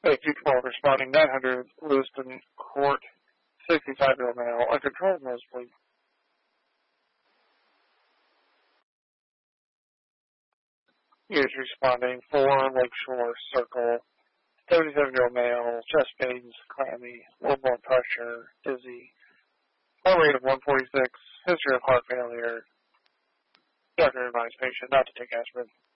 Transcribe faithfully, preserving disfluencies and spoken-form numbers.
A two twelve responding nine hundred, Lewiston Court, sixty-five-year-old male, uncontrolled nosebleed. He is responding four Lakeshore Circle, seventy-seven-year-old male, chest pains, clammy, low blood pressure, dizzy, heart rate of one forty-six, history of heart failure. Doctor advised patient not to take aspirin.